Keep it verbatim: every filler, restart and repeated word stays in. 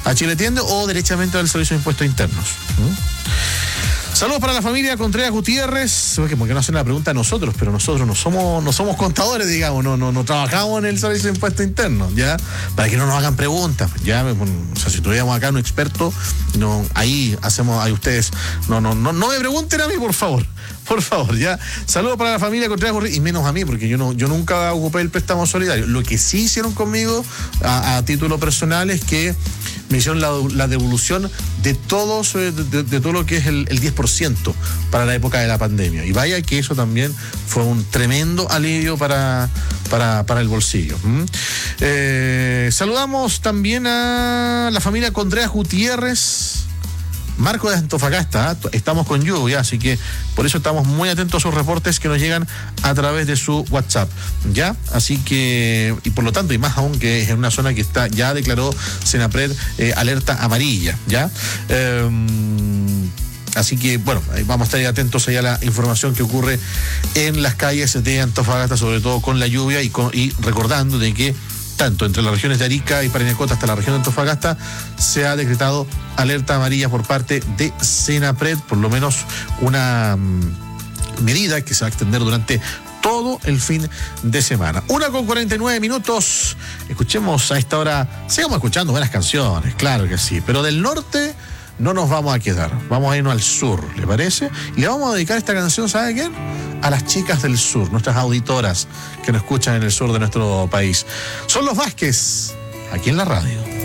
a Chile Tiende o derechamente al Servicio de Impuestos Internos. ¿Mm? Saludos para la familia Contreras Gutiérrez, porque no hacen la pregunta a nosotros, pero nosotros no somos, no somos contadores, digamos, no, no, no trabajamos en el Servicio de Impuestos Internos, ¿ya? Para que no nos hagan preguntas, ¿ya? O sea, si tuviéramos acá un experto, no, ahí hacemos, ahí ustedes, no, no, no, no me pregunten a mí, por favor. Por favor, ya. Saludos para la familia Contreras Gutiérrez, y menos a mí, porque yo no, yo nunca ocupé el préstamo solidario. Lo que sí hicieron conmigo, a, a título personal, es que me hicieron la, la devolución de todos, de, de, de todo lo que es el, el diez por ciento para la época de la pandemia. Y vaya que eso también fue un tremendo alivio para, para, para el bolsillo. ¿Mm? Eh, saludamos también a la familia Contreras Gutiérrez. Marco de Antofagasta, ¿eh? Estamos con lluvia, así que por eso estamos muy atentos a sus reportes que nos llegan a través de su WhatsApp, ¿ya? Así que, y por lo tanto, y más aún que es en una zona que está, ya declaró Senapred eh, alerta amarilla, ¿ya? Eh, Así que, bueno, vamos a estar atentos allá a la información que ocurre en las calles de Antofagasta, sobre todo con la lluvia y, con, y recordando de que tanto entre las regiones de Arica y Parinacota hasta la región de Antofagasta se ha decretado alerta amarilla por parte de Senapred, por lo menos una um, medida que se va a extender durante todo el fin de semana. Una con cuarenta y nueve minutos. Escuchemos a esta hora, sigamos escuchando buenas canciones, claro que sí, pero del norte no nos vamos a quedar, vamos a irnos al sur, ¿le parece? Y le vamos a dedicar esta canción, ¿sabe quién? A las chicas del sur, nuestras auditoras que nos escuchan en el sur de nuestro país. Son los Vázquez, aquí en la radio.